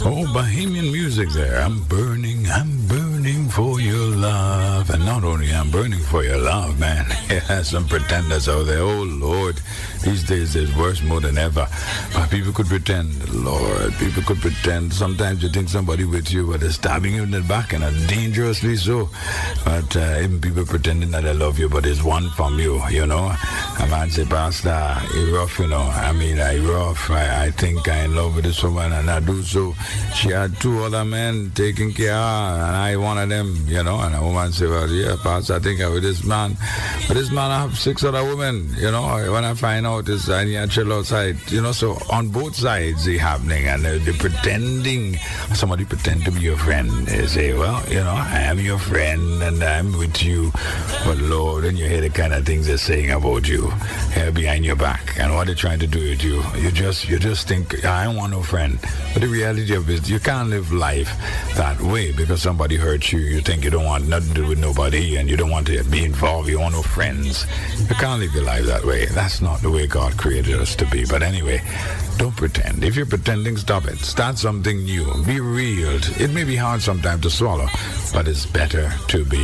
Oh, Bohemian music there. I'm burning for your love. And not only I'm burning for your love, man. Yeah, some pretenders out there. Oh, Lord. These days it's worse more than ever. But people could pretend, Lord. People could pretend. Sometimes you think somebody with you, but they're stabbing you in the back, and dangerously so. But even people pretending that they love you, but it's one from you, you know. A man say, Pastor, it's rough, you know. I mean, I rough. I think I'm in love with this woman, and I do so. She had two other men taking care of her, and I one of them, you know. And a woman say, well, yeah, Pastor, I think I'm with this man. But this man, I have 6 other women, you know. When I find out, it's I need to chill outside, you know. So on both sides, it's happening, and they're pretending. Somebody pretend to be your friend. They say, well, you know, I am your friend, and I'm with you. But Lord, when you hear the kind of things they're saying about you, here behind your back, and what they're trying to do with you, you just think, I don't want no friend. But the reality of it, you can't live life that way because somebody hurt you. You think you don't want nothing to do with nobody, and you don't want to be involved. You want no friends. You can't live your life that way. That's not the way God created us to be. But anyway, don't pretend. If you're pretending, stop it. Start something new. Be real. It may be hard sometimes to swallow, but it's better to be